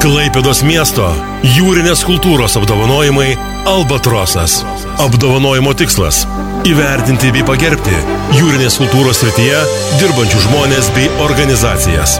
Klaipėdos miesto jūrinės kultūros apdovanojimai Albatrosas. Apdovanojimo tikslas – įvertinti bei pagerbti jūrinės kultūros srityje dirbančių žmonės bei organizacijas.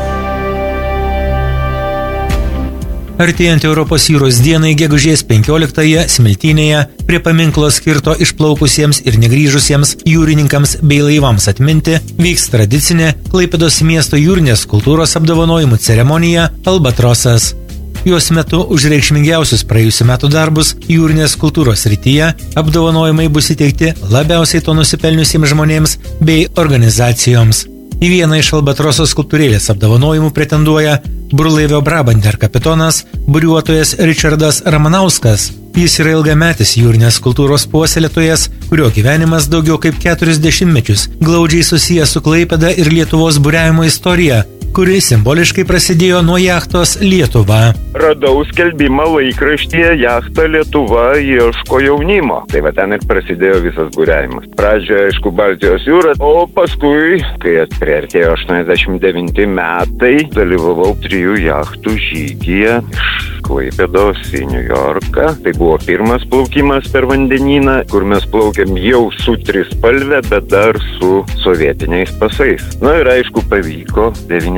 Artėjant Europos jūros dienai gegužės 15-ąją Smiltynėje prie paminklo skirto išplaukusiems ir negrįžusiems jūrininkams bei laivams atminti vyks tradicinė Klaipėdos miesto jūrinės kultūros apdovanojimų ceremonija Albatrosas. Jos metu už reikšmingiausius praėjusių metų darbus jūrinės kultūros srityje apdovanojimai bus įteikti labiausiai to nusipelniusiems žmonėms bei organizacijoms. Į vieną iš Albatroso skulptūrėlės apdovanojimų pretenduoja burlaivio Brabander kapitonas, buriuotojas Richardas Ramanauskas. Jis yra ilgametis jūrinės kultūros puoselėtojas, kurio gyvenimas daugiau kaip 40 mečius glaudžiai susijęs su Klaipėda ir Lietuvos buriavimo istorija, kuri simboliškai prasidėjo nuo jachtos Lietuva. Radau skelbimą laikraštyje Jachta Lietuva ieško jaunimo. Tai va ten ir prasidėjo visas buriavimas. Pradžioje, aišku, Baltijos jūra, o paskui, kai priartėjo 89 metai, dalyvavau 3 jachtų žygyje iš Klaipėdos į New Yorką. Tai buvo pirmas plaukimas per vandenyną, kur mes plaukėm jau su trispalve, bet dar su sovietiniais pasais. Na ir aišku, pavyko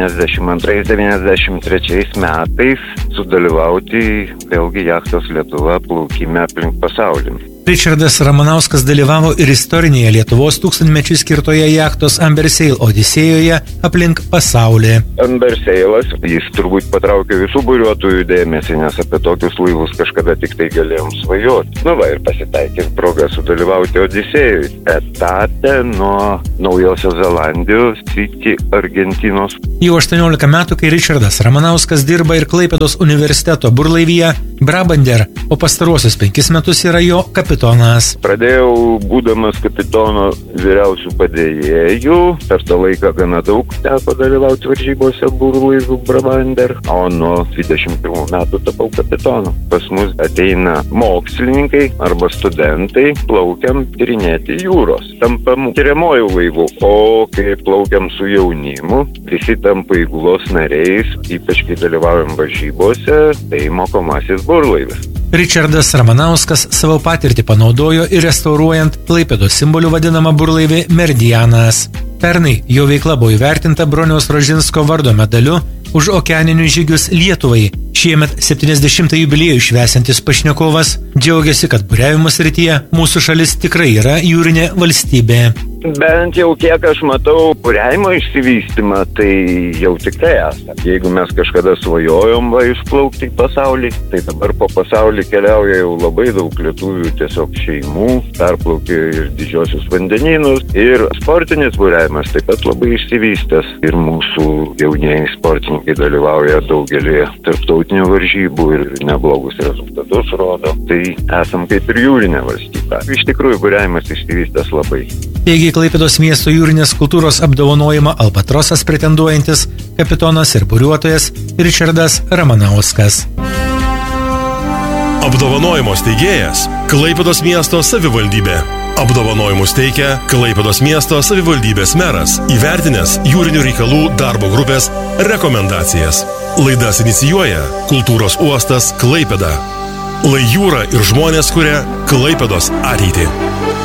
92-93 metais sudalyvauti vėlgi jachtos Lietuva plaukime aplink pasaulį. Richardas Ramanauskas dalyvavo ir istorinėje Lietuvos tūkstantmečiui skirtoje jachtos Ambersail Odisėjoje aplink pasaulį. Ambersailas, jis turbūt patraukė visų buriuotojų dėmesį, nes apie tokius laivus kažkada tik tai galėjom svajoti. Nu va ir pasitaikė proga sudalyvauti Odisėjui. Etape nuo Naujosios Zelandijos iki Argentinos. Jau 18 metų, kai Richardas Ramanauskas dirba ir Klaipėdos universiteto burlaivyje Brabander, o pastaruosius 5 metus yra jo kapitonas. Pradėjau būdamas kapitono vyriausių padėjėjų, per tą laiką gana daug teko dalyvauti varžybose burlaivių Brabander, o nuo 21 metų tapau kapitonu. Pas mus ateina mokslininkai arba studentai, plaukiam tyrinėti jūros. Tampam tyriamojų laivų, o kai plaukiam su jaunimu, visi tampa įgulos nariais, ypač kai dalyvaujam varžybose, tai mokomasis burlaivis. Richardas Ramanauskas savo patirtį panaudojo ir restauruojant Klaipėdos simboliu vadinamą burlaivį Merdianas. Pernai jo veikla buvo įvertinta Broniaus Rožinsko vardo medaliu už okeaninius žygius Lietuvai. Šiemet 70 jubiliejų švęsiantis pašnekovas džiaugiasi, kad buriavimo srityje mūsų šalis tikrai yra jūrinė valstybė. Bent jau kiek aš matau buriavimo išsivystymą, tai jau tikrai esame. Jeigu mes kažkada svajojom išplaukti į pasaulį, tai dabar po pasaulį keliauja jau labai daug lietuvių tiesiog šeimų, perplaukė ir didžiosius vandenynus, ir sportinis buriavimas taip pat labai išsivystęs. Ir mūsų jaunieji sportininkai dalyvauja daugelį tarptautinių varžybų ir neblogus rezultatus rodo. Tai esam kaip ir jūrinė valstybė. Iš tikrųjų, buriavimas išsivystęs labai. Taigi Klaipėdos miesto jūrinės kultūros apdovanojimą Albatrosas pretenduojantis kapitonas ir buriuotojas Richardas Ramanauskas. Apdovanojimo steigėjas Klaipėdos miesto savivaldybė. Apdovanojimus teikia Klaipėdos miesto savivaldybės meras, įvertinęs jūrinių reikalų darbo grupės rekomendacijas. Laidas inicijuoja Kultūros uostas Klaipėda. Lai jūra ir žmonės kuria Klaipėdos ateitį.